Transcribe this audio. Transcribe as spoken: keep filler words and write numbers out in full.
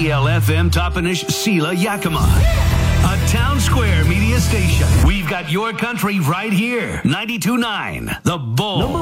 E L F M Toppenish Sela Yakima. A Town Square media station. We've got your country right here. ninety-two point nine The Bull.